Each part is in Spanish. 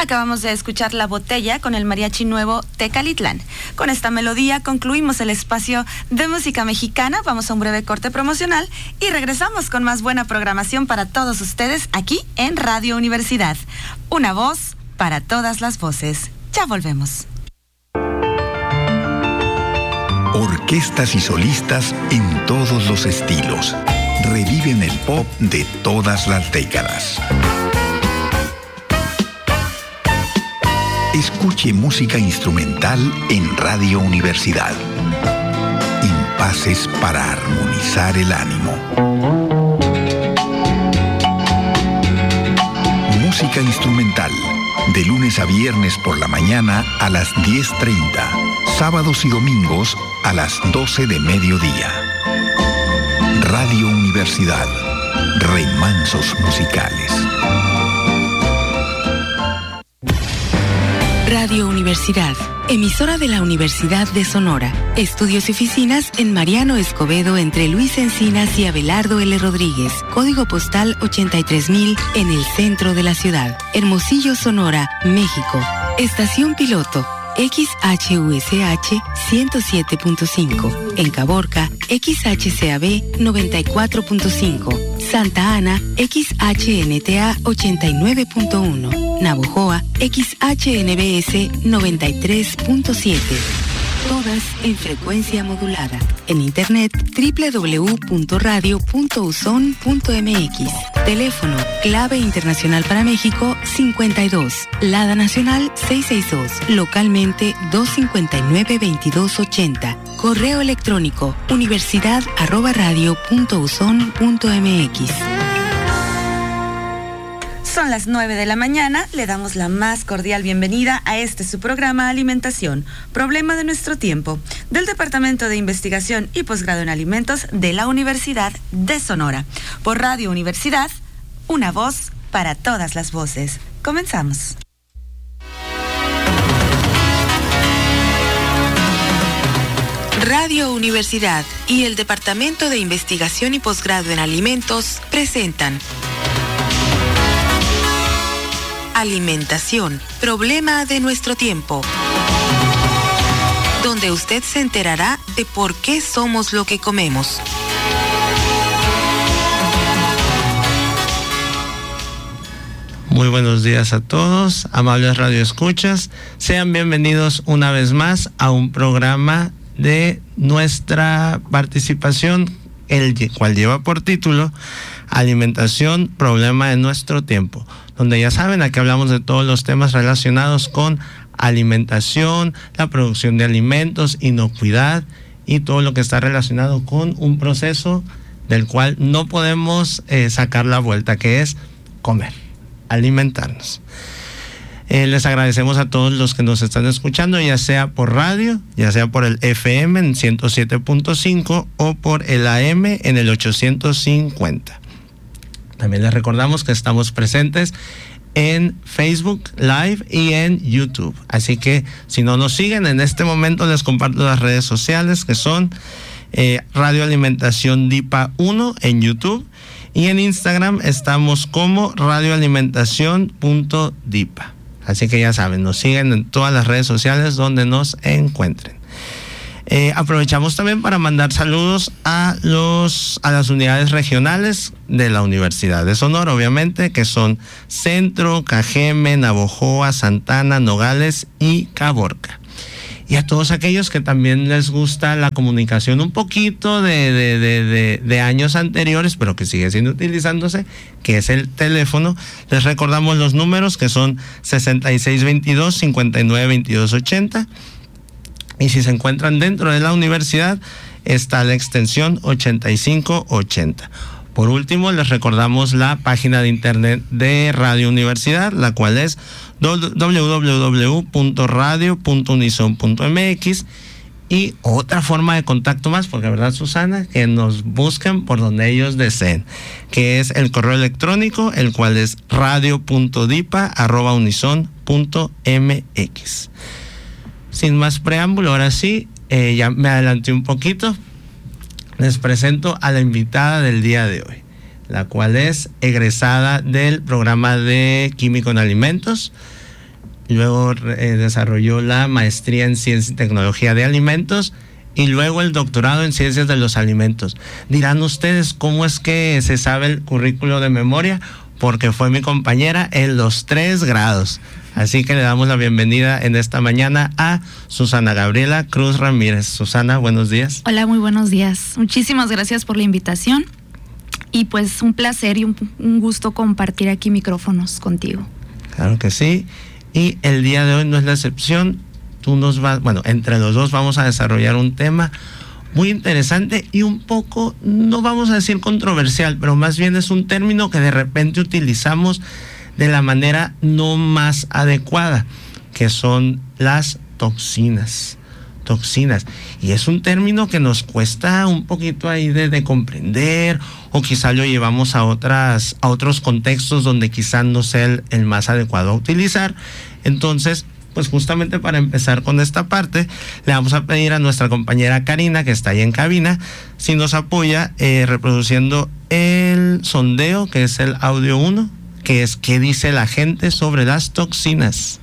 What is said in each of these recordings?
Acabamos de escuchar La Botella con el mariachi nuevo Tecalitlán. Con esta melodía concluimos el espacio de música mexicana. Vamos a un breve corte promocional y regresamos con más buena programación para todos ustedes aquí en Radio Universidad. Una voz para todas las voces. Ya volvemos. Orquestas y solistas en todos los estilos. Reviven el pop de todas las décadas. Escuche música instrumental en Radio Universidad. Impases para armonizar el ánimo. Música instrumental, de lunes a viernes por la mañana a las 10:30, sábados y domingos a las 12 de mediodía. Radio Universidad, remansos musicales. Radio Universidad, emisora de la Universidad de Sonora. Estudios y oficinas en Mariano Escobedo entre Luis Encinas y Abelardo L. Rodríguez. Código postal 83,000 en el centro de la ciudad. Hermosillo, Sonora, México. Estación piloto XHUSH 107.5. En Caborca, XHCAB 94.5. Santa Ana, XHNTA 89.1. Navojoa, XHNBS 93.7. Todas en frecuencia modulada. En internet www.radio.uson.mx. Teléfono clave internacional para México 52. Lada nacional 662. Localmente 259-2280. Correo electrónico universidad@radio.uson.mx. Son las 9 de la mañana, le damos la más cordial bienvenida a su programa Alimentación, problema de nuestro tiempo, del Departamento de Investigación y Posgrado en Alimentos de la Universidad de Sonora. Por Radio Universidad, una voz para todas las voces. Comenzamos. Radio Universidad y el Departamento de Investigación y Posgrado en Alimentos presentan Alimentación, problema de nuestro tiempo, donde usted se enterará de por qué somos lo que comemos. Muy buenos días a todos, amables radioescuchas. Sean bienvenidos una vez más a un programa de nuestra participación, el cual lleva por título Alimentación, problema de nuestro tiempo, donde ya saben, aquí hablamos de todos los temas relacionados con alimentación, la producción de alimentos, inocuidad y todo lo que está relacionado con un proceso del cual no podemos sacar la vuelta, que es comer, alimentarnos. Les agradecemos a todos los que nos están escuchando, ya sea por radio, ya sea por el FM en 107.5 o por el AM en el 850. También les recordamos que estamos presentes en Facebook Live y en YouTube. Así que si no nos siguen, en este momento les comparto las redes sociales que son Radio Alimentación DIPA 1 en YouTube y en Instagram estamos como radioalimentación.dipa. Así que ya saben, nos siguen en todas las redes sociales donde nos encuentren. Aprovechamos también para mandar saludos a las unidades regionales de la Universidad de Sonora, obviamente, que son Centro, Cajeme, Navojoa, Santana, Nogales y Caborca. Y a todos aquellos que también les gusta la comunicación un poquito de años anteriores, pero que sigue siendo utilizándose, que es el teléfono, les recordamos los números que son 6622-592280. Y si se encuentran dentro de la universidad, está la extensión 8580. Por último, les recordamos la página de internet de Radio Universidad, la cual es www.radio.unison.mx. Y otra forma de contacto más, porque verdad, Susana, que nos busquen por donde ellos deseen, que es el correo electrónico, el cual es radio.dipa@unison.mx. Sin más preámbulo, ahora sí, ya me adelanté un poquito. Les presento a la invitada del día de hoy, la cual es egresada del programa de Químico en Alimentos. luego desarrolló la maestría en Ciencia y Tecnología de Alimentos y luego el doctorado en Ciencias de los Alimentos. Dirán ustedes, ¿cómo es que se sabe el currículo de memoria? Porque fue mi compañera en los 3 grados. Así que le damos la bienvenida en esta mañana a Susana Gabriela Cruz Ramírez. Susana, buenos días. Hola, muy buenos días. Muchísimas gracias por la invitación. Y pues un placer y un gusto compartir aquí micrófonos contigo. Claro que sí. Y el día de hoy no es la excepción. Entre los dos vamos a desarrollar un tema muy interesante y un poco, no vamos a decir controversial, pero más bien es un término que de repente utilizamos de la manera no más adecuada, que son las toxinas. Y es un término que nos cuesta un poquito ahí de comprender, o quizá lo llevamos a otros contextos donde quizá no sea el más adecuado a utilizar. Entonces, pues justamente para empezar con esta parte, le vamos a pedir a nuestra compañera Karina, que está ahí en cabina, si nos apoya reproduciendo el sondeo, que es el audio 1, que es ¿qué dice la gente sobre las toxinas?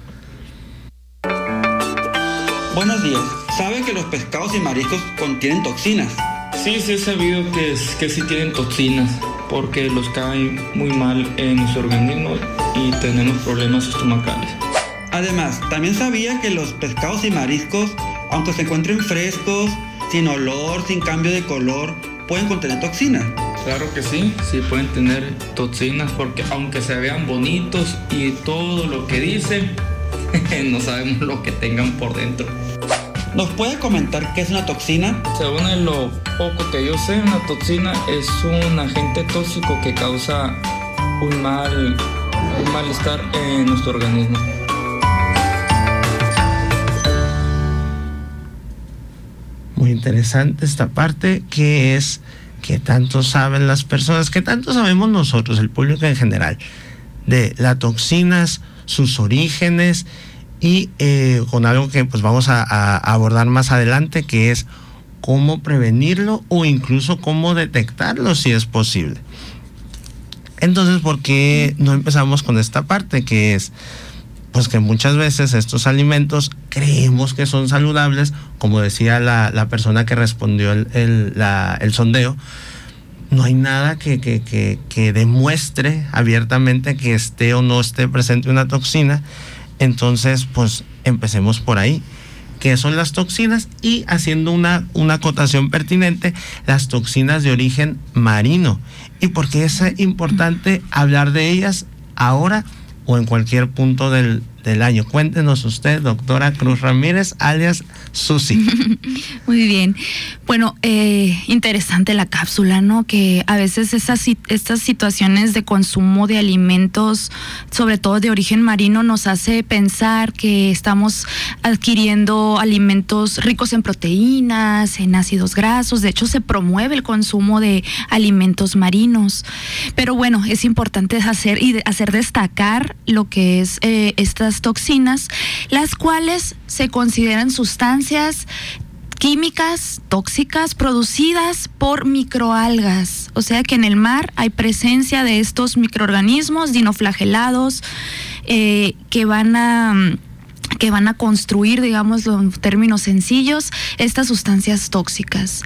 Buenos días. ¿Saben que los pescados y mariscos contienen toxinas? Sí, he sabido que sí tienen toxinas, porque los caen muy mal en nuestro organismo y tenemos problemas estomacales. Además, también sabía que los pescados y mariscos, aunque se encuentren frescos, sin olor, sin cambio de color, pueden contener toxinas. Claro que sí pueden tener toxinas, porque aunque se vean bonitos y todo lo que dicen, no sabemos lo que tengan por dentro. ¿Nos puede comentar qué es una toxina? Según lo poco que yo sé, una toxina es un agente tóxico que causa un malestar en nuestro organismo. Muy interesante esta parte, que es que tanto saben las personas, que tanto sabemos nosotros, el público en general, de las toxinas, sus orígenes y con algo que pues vamos a abordar más adelante, que es cómo prevenirlo o incluso cómo detectarlo si es posible. Entonces, ¿por qué no empezamos con esta parte, que es pues que muchas veces estos alimentos creemos que son saludables, como decía la persona que respondió el sondeo? No hay nada que demuestre abiertamente que esté o no esté presente una toxina. Entonces, pues empecemos por ahí. ¿Qué son las toxinas? Y haciendo una acotación pertinente, las toxinas de origen marino. ¿Y por qué es importante hablar de ellas ahora o en cualquier punto del año? Cuéntenos usted, doctora Cruz Ramírez, alias Susi. Muy bien. Bueno, interesante la cápsula, ¿no? Que a veces estas situaciones de consumo de alimentos, sobre todo de origen marino, nos hace pensar que estamos adquiriendo alimentos ricos en proteínas, en ácidos grasos. De hecho, se promueve el consumo de alimentos marinos. Pero bueno, es importante hacer destacar lo que es estas toxinas, las cuales se consideran sustancias químicas tóxicas producidas por microalgas. O sea que en el mar hay presencia de estos microorganismos dinoflagelados que van a construir, digamos en términos sencillos, estas sustancias tóxicas.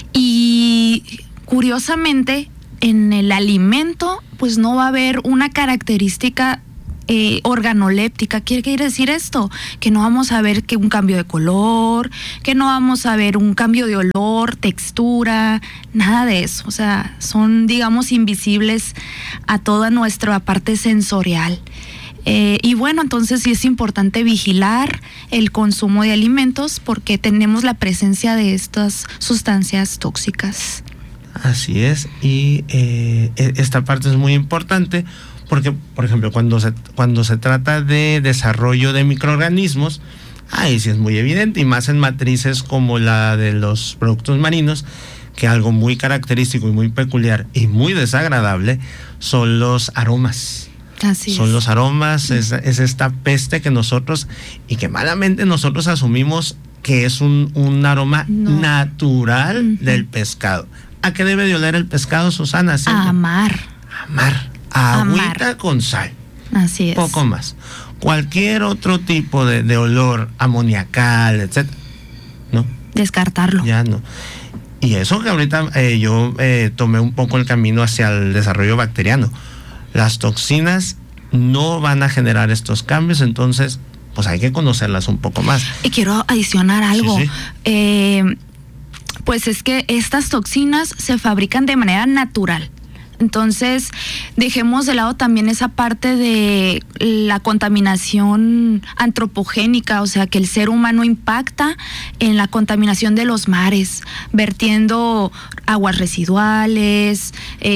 Y curiosamente, en el alimento, pues no va a haber una característica organoléptica. ¿Qué quiere decir esto? Que no vamos a ver que un cambio de color, que no vamos a ver un cambio de olor, textura, nada de eso. O sea, son, digamos, invisibles a toda nuestra parte sensorial. Y bueno, entonces sí es importante vigilar el consumo de alimentos porque tenemos la presencia de estas sustancias tóxicas. Así es, y esta parte es muy importante porque, por ejemplo, cuando se trata de desarrollo de microorganismos, ahí sí es muy evidente, y más en matrices como la de los productos marinos, que algo muy característico y muy peculiar y muy desagradable son los aromas. Así son es. Los aromas, es esta peste que nosotros, y que malamente nosotros asumimos que es un aroma natural del pescado. ¿A qué debe de oler el pescado, Susana? A mar. A agüita con sal. Así es. Poco más. Cualquier otro tipo de olor amoniacal, etcétera, ¿no? Descartarlo. Ya no. Y eso que ahorita yo tomé un poco el camino hacia el desarrollo bacteriano. Las toxinas no van a generar estos cambios, entonces pues hay que conocerlas un poco más. Y quiero adicionar algo. Sí. Pues es que estas toxinas se fabrican de manera natural. Entonces, dejemos de lado también esa parte de la contaminación antropogénica, o sea, que el ser humano impacta en la contaminación de los mares, vertiendo aguas residuales,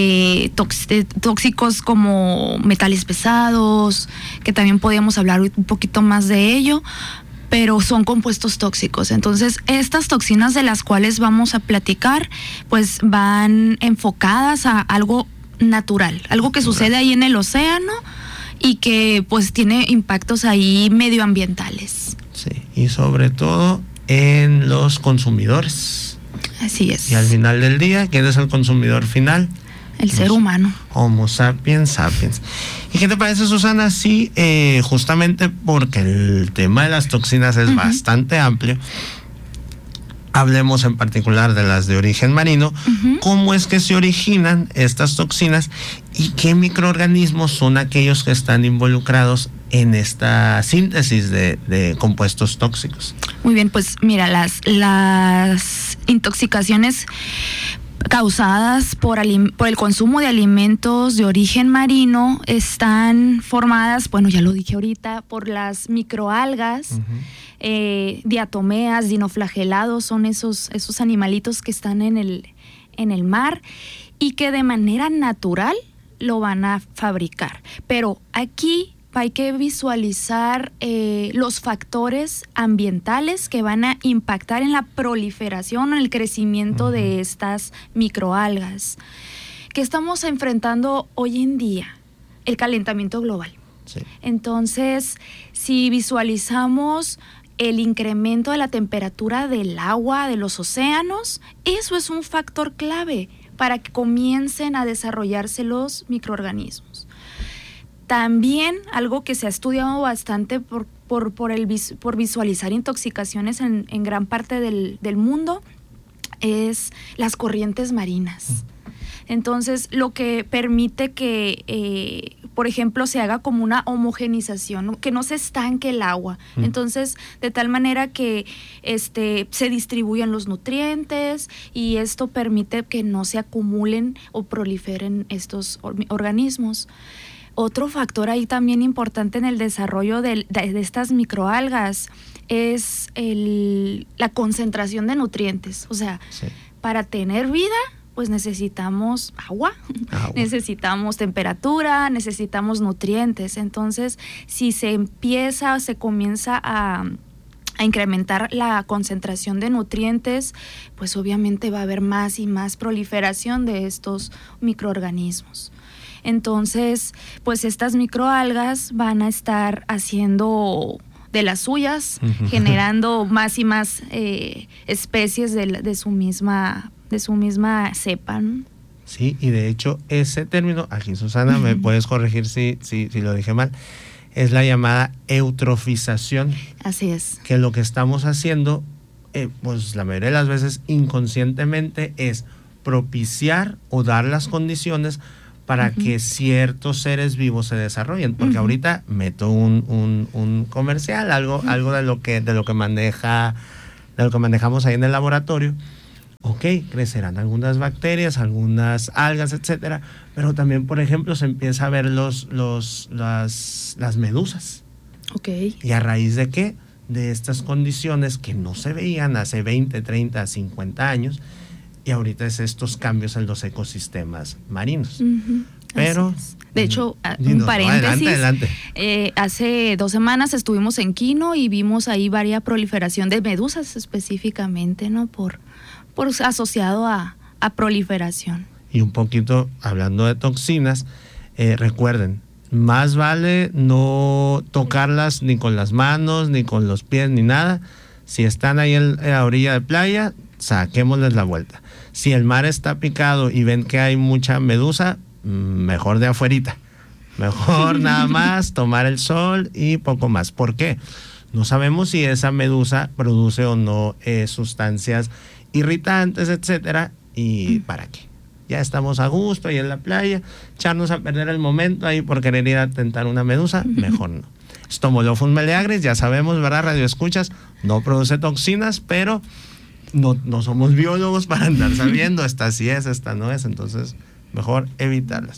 tóxicos como metales pesados, que también podríamos hablar un poquito más de ello, pero son compuestos tóxicos. Entonces, estas toxinas de las cuales vamos a platicar, pues van enfocadas a algo natural, algo que sucede ahí en el océano y que pues tiene impactos ahí medioambientales. Sí, y sobre todo en los consumidores. Así es. Y al final del día, ¿quién es el consumidor final? El ser humano. Homo sapiens sapiens. ¿Y qué te parece, Susana? Sí, justamente porque el tema de las toxinas es bastante amplio. Hablemos en particular de las de origen marino. ¿Cómo es que se originan estas toxinas y qué microorganismos son aquellos que están involucrados en esta síntesis de compuestos tóxicos? Muy bien, pues mira, las intoxicaciones causadas por el consumo de alimentos de origen marino están formadas, bueno, ya lo dije ahorita, por las microalgas, diatomeas, dinoflagelados, son esos animalitos que están en el mar y que de manera natural lo van a fabricar. Pero aquí hay que visualizar los factores ambientales que van a impactar en la proliferación o en el crecimiento de estas microalgas. ¿Qué estamos enfrentando hoy en día? El calentamiento global. Sí. Entonces, si visualizamos el incremento de la temperatura del agua, de los océanos, eso es un factor clave para que comiencen a desarrollarse los microorganismos. También algo que se ha estudiado bastante por visualizar intoxicaciones en gran parte del mundo es las corrientes marinas. Entonces, lo que permite que, por ejemplo, se haga como una homogenización, que no se estanque el agua. Entonces, de tal manera que se distribuyan los nutrientes y esto permite que no se acumulen o proliferen estos organismos. Otro factor ahí también importante en el desarrollo de estas microalgas es la concentración de nutrientes. O sea, para tener vida, pues necesitamos agua, necesitamos temperatura, necesitamos nutrientes. Entonces, si se comienza a incrementar la concentración de nutrientes, pues obviamente va a haber más y más proliferación de estos microorganismos. Entonces, pues estas microalgas van a estar haciendo de las suyas, generando más y más especies de su misma cepa, ¿no? Sí, y de hecho ese término, aquí Susana, me puedes corregir si lo dije mal, es la llamada eutrofización. Así es. Que lo que estamos haciendo, pues la mayoría de las veces inconscientemente, es propiciar o dar las condiciones para que ciertos seres vivos se desarrollen, porque ahorita meto un comercial, algo de lo que manejamos ahí en el laboratorio. Ok, crecerán algunas bacterias, algunas algas, etcétera, pero también, por ejemplo, se empieza a ver las medusas. Okay. ¿Y a raíz de qué? De estas condiciones que no se veían hace 20, 30, 50 años, y ahorita es estos cambios en los ecosistemas marinos. Pero, de hecho, un paréntesis, adelante. Hace 2 semanas estuvimos en Quino y vimos ahí varias proliferación de medusas específicamente, ¿no? Por asociado a proliferación. Y un poquito hablando de toxinas, recuerden, más vale no tocarlas ni con las manos, ni con los pies, ni nada. Si están ahí en la orilla de playa, saquémosles la vuelta. Si el mar está picado y ven que hay mucha medusa, mejor de afuerita, Mejor nada más tomar el sol y poco más. ¿Por qué? No sabemos si esa medusa produce o no sustancias irritantes, etcétera. ¿Y para qué? Ya estamos a gusto ahí en la playa, echarnos a perder el momento ahí por querer ir a tentar una medusa, mejor no. Stomolophus meleagris, ya sabemos, ¿verdad? Radio escuchas, no produce toxinas, pero no somos biólogos para andar sabiendo esta sí es, esta no es, entonces mejor evitarlas.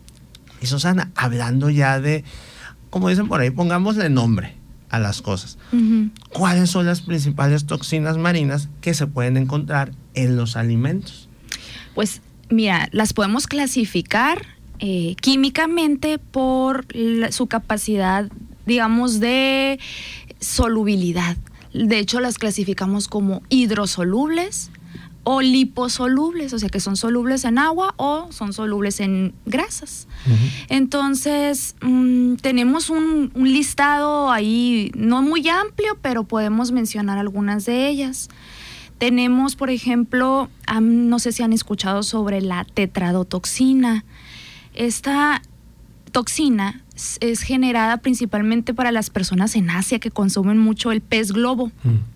Y Susana, hablando ya de, como dicen por ahí, pongámosle nombre a las cosas. ¿Cuáles son las principales toxinas marinas que se pueden encontrar en los alimentos? Pues mira, las podemos clasificar químicamente por su capacidad, digamos, de solubilidad. De hecho, las clasificamos como hidrosolubles o liposolubles, o sea que son solubles en agua o son solubles en grasas. Entonces, tenemos un listado ahí no muy amplio, pero podemos mencionar algunas de ellas. Tenemos, por ejemplo, no sé si han escuchado sobre la tetradotoxina. Esta toxina es generada principalmente para las personas en Asia que consumen mucho el pez globo.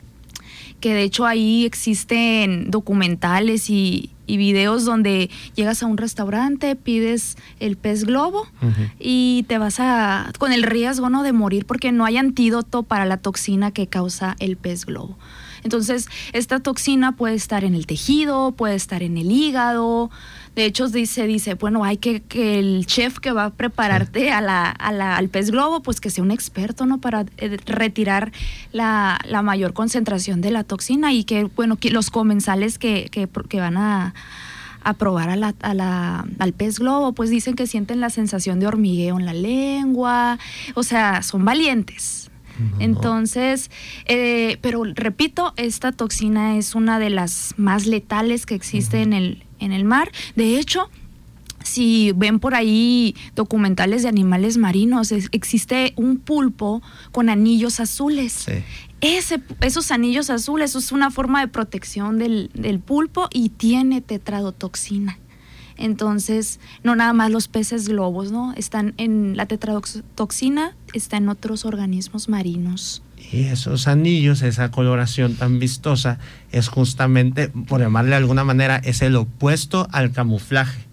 Que de hecho ahí existen documentales y videos donde llegas a un restaurante, pides el pez globo y te vas con el riesgo, ¿no?, de morir porque no hay antídoto para la toxina que causa el pez globo. Entonces, esta toxina puede estar en el tejido, puede estar en el hígado. De hecho, dice, bueno, hay que el chef que va a prepararte al pez globo, pues que sea un experto, ¿no?, para retirar la mayor concentración de la toxina y que, bueno, que los comensales que van a probar al pez globo, pues dicen que sienten la sensación de hormigueo en la lengua, o sea, son valientes. Entonces, pero repito, esta toxina es una de las más letales que existe en el mar. De hecho, si ven por ahí documentales de animales marinos, existe un pulpo con anillos azules. Sí. Esos anillos azules, eso es una forma de protección del pulpo y tiene tetradotoxina. Entonces, no nada más los peces globos, ¿no? Están en la tetradotoxina, está en otros organismos marinos. Y esos anillos, esa coloración tan vistosa, es justamente, por llamarle de alguna manera, es el opuesto al camuflaje.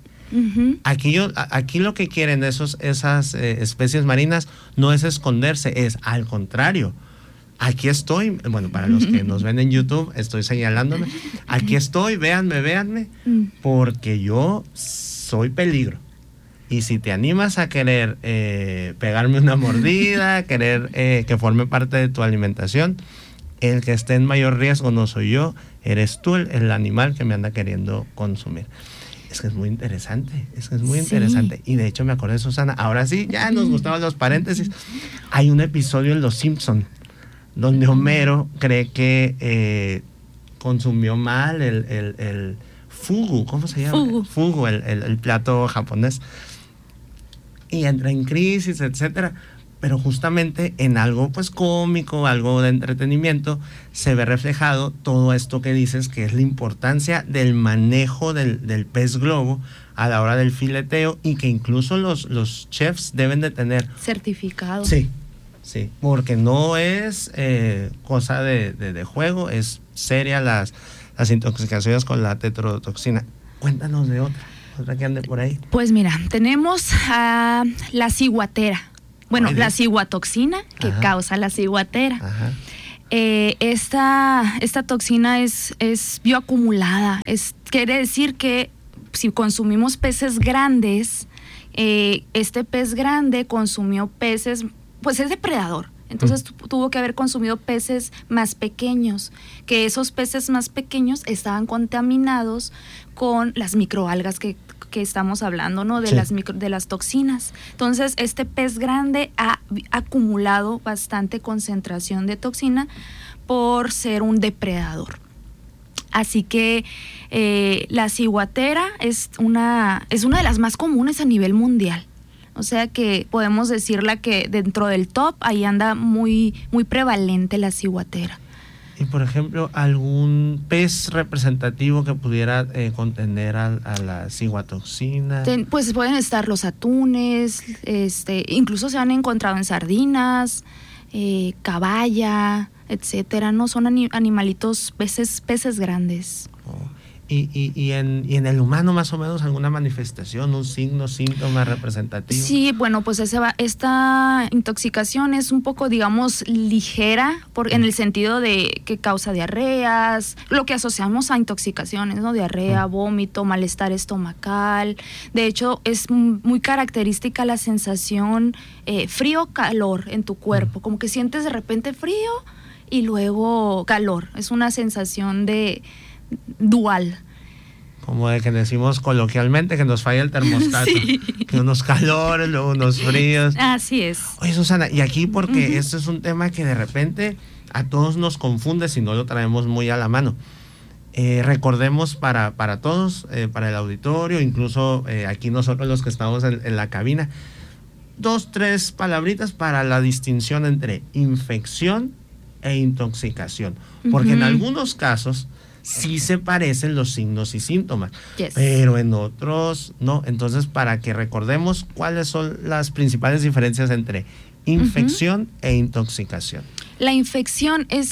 Aquí lo que quieren esas especies marinas no es esconderse, es al contrario. Aquí estoy, bueno, para los que nos ven en YouTube, estoy señalándome. Aquí estoy, véanme, porque yo soy peligro. Y si te animas a querer pegarme una mordida, querer que forme parte de tu alimentación, el que esté en mayor riesgo no soy yo, eres tú el animal que me anda queriendo consumir. Es que es muy interesante, interesante. Y de hecho me acordé de Susana, ahora sí, ya nos gustaban los paréntesis. Hay un episodio en Los Simpson donde Homero cree que consumió mal el fugu, ¿cómo se llama? Fugu, el plato japonés. Y entra en crisis, etcétera. Pero justamente en algo pues cómico, algo de entretenimiento, se ve reflejado todo esto que dices, que es la importancia del manejo del pez globo a la hora del fileteo y que incluso los chefs deben de tener certificado. Sí, porque no es cosa de juego, es seria las intoxicaciones con la tetrodotoxina. Cuéntanos de otra que ande por ahí. Pues mira, tenemos a la ciguatera. Bueno, la ciguatoxina que causa la ciguatera. Esta toxina es bioacumulada. Quiere decir que si consumimos peces grandes, este pez grande consumió peces, pues es depredador. Entonces tuvo que haber consumido peces más pequeños, que esos peces más pequeños estaban contaminados con las microalgas que estamos hablando, ¿no? De las toxinas. Entonces, este pez grande ha acumulado bastante concentración de toxina por ser un depredador. Así que la ciguatera es una de las más comunes a nivel mundial. O sea que podemos decirla que dentro del top ahí anda muy, muy prevalente la ciguatera. Y por ejemplo, algún pez representativo que pudiera contener a la ciguatoxina. Pues pueden estar los atunes, incluso se han encontrado en sardinas, caballa, etcétera, ¿no? Son animalitos, peces grandes. Y en el humano más o menos alguna manifestación, un signo, síntoma representativo. Sí, bueno, pues esta intoxicación es un poco, digamos, ligera en el sentido de que causa diarreas, lo que asociamos a intoxicaciones, ¿no? Diarrea, vómito, malestar estomacal. De hecho, es muy característica la sensación frío-calor en tu cuerpo, como que sientes de repente frío y luego calor. Es una sensación de dual. Como de que decimos coloquialmente que nos falla el termostato. Sí. Que unos calores, luego unos fríos. Así es. Oye, Susana, y aquí porque este es un tema que de repente a todos nos confunde si no lo traemos muy a la mano. Recordemos para todos, para el auditorio, incluso aquí nosotros los que estamos en la cabina, 2, 3 palabritas para la distinción entre infección e intoxicación. Porque en algunos casos sí se parecen los signos y síntomas, pero en otros no. Entonces, para que recordemos cuáles son las principales diferencias entre infección e intoxicación. La infección es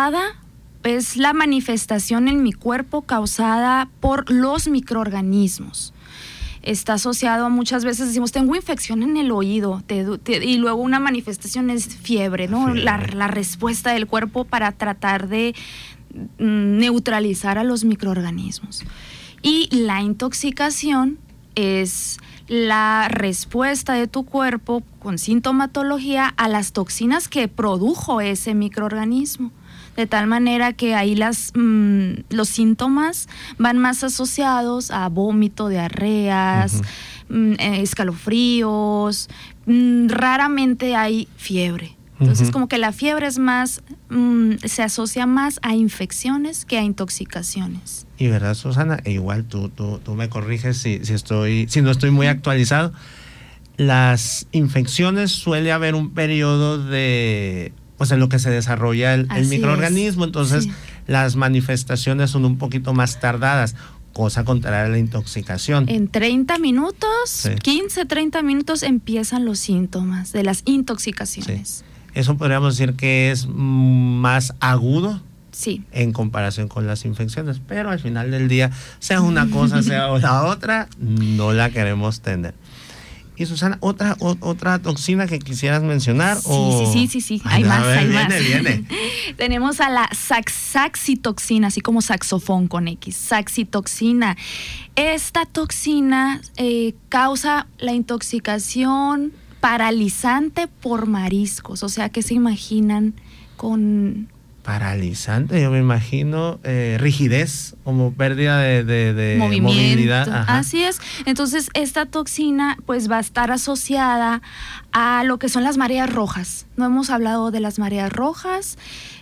la manifestación en mi cuerpo causada por los microorganismos. Está asociado, muchas veces decimos, tengo infección en el oído, y luego una manifestación es fiebre, ¿no? La respuesta del cuerpo para tratar de neutralizar a los microorganismos. Y la intoxicación es la respuesta de tu cuerpo con sintomatología a las toxinas que produjo ese microorganismo. De tal manera que ahí los síntomas van más asociados a vómito, diarreas, escalofríos, raramente hay fiebre. Entonces, como que la fiebre es más, se asocia más a infecciones que a intoxicaciones. Y verdad, Susana, igual tú me corriges si no estoy muy actualizado. Las infecciones suele haber un periodo en lo que se desarrolla el microorganismo, entonces las manifestaciones son un poquito más tardadas, cosa contraria a la intoxicación. En 30 minutos, 15, 30 minutos empiezan los síntomas de las intoxicaciones. Sí. Eso podríamos decir que es más agudo en comparación con las infecciones, pero al final del día, sea una cosa, sea la otra, no la queremos tener. Y Susana, otra toxina que quisieras mencionar. Sí. Hay más. Viene. Tenemos a la saxitoxina, así como saxofón con X. Saxitoxina. Esta toxina causa la intoxicación paralizante por mariscos. O sea, ¿qué se imaginan con...? Paralizante, yo me imagino rigidez, como pérdida de movilidad. Ajá. Así es. Entonces, esta toxina pues va a estar asociada a lo que son las mareas rojas. No hemos hablado de las mareas rojas.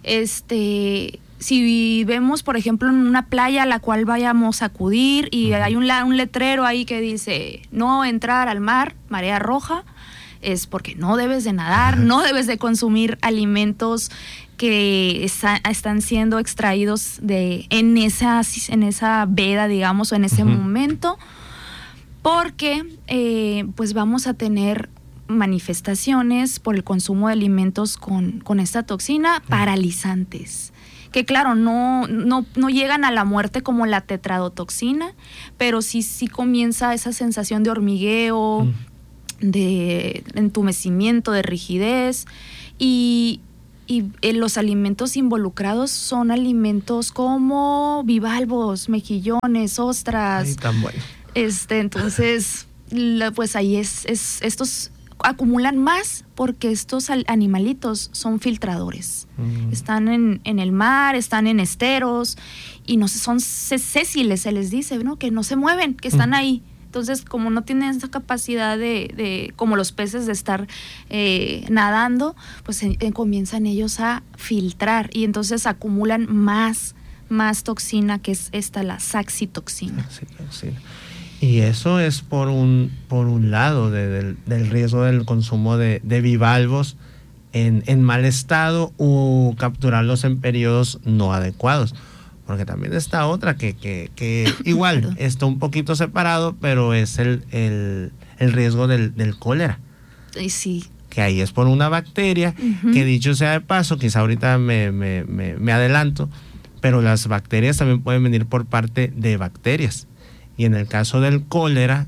Si vemos, por ejemplo, en una playa a la cual vayamos a acudir y hay un letrero ahí que dice no entrar al mar, marea roja, es porque no debes de nadar, no debes de consumir alimentos que están siendo extraídos en esa veda, digamos, o en ese momento, porque pues vamos a tener manifestaciones por el consumo de alimentos con esta toxina paralizantes, que claro, no llegan a la muerte como la tetradotoxina, pero sí comienza esa sensación de hormigueo, de entumecimiento, de rigidez, y los alimentos involucrados son alimentos como bivalvos, mejillones, ostras. Ay, tan bueno. Entonces, pues ahí estos acumulan más porque estos animalitos son filtradores. Están en el mar, están en esteros y no son sésiles, se les dice, ¿no? Que no se mueven, que están ahí. Entonces, como no tienen esa capacidad de como los peces, de estar nadando, pues comienzan ellos a filtrar y entonces acumulan más toxina, que es la saxitoxina. Y eso es por un lado del riesgo del consumo de bivalvos en mal estado o capturarlos en periodos no adecuados. Porque también está otra que igual está un poquito separado, pero es el riesgo del cólera. Sí. Que ahí es por una bacteria, que dicho sea de paso, quizá ahorita me adelanto, pero las bacterias también pueden venir por parte de bacterias. Y en el caso del cólera,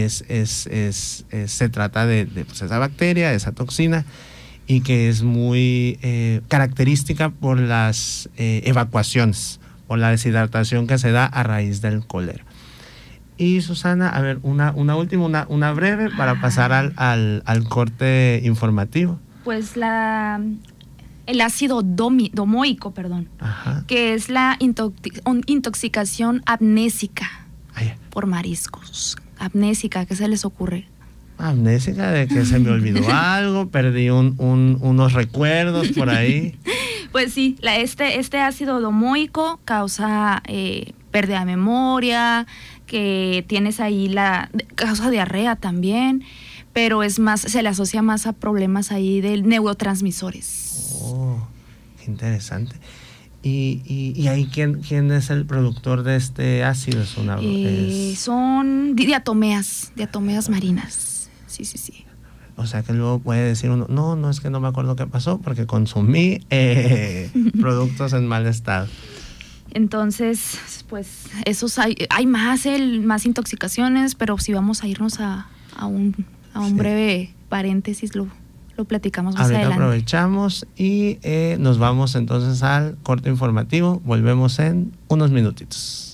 se trata de pues, esa bacteria, esa toxina, y que es muy característica por las evacuaciones, por la deshidratación que se da a raíz del cólera. Y Susana, a ver, una última, una breve para pasar al corte informativo. Pues el ácido domoico, que es la intoxicación amnésica por mariscos. Amnésica, ¿qué se les ocurre? Amnésica de que se me olvidó algo, perdí unos recuerdos por ahí. Pues sí, este ácido domoico causa pérdida de memoria, que tienes ahí causa diarrea también, pero se le asocia más a problemas ahí de neurotransmisores. Oh, qué interesante. ¿Y ahí quién es el productor de este ácido? Son diatomeas marinas. Sí. O sea que luego puede decir uno, no, es que no me acuerdo qué pasó porque consumí productos en mal estado. Entonces, pues esos hay más intoxicaciones, pero si vamos a irnos a un breve paréntesis, lo platicamos más adelante. Aprovechamos y nos vamos entonces al corte informativo. Volvemos en unos minutitos.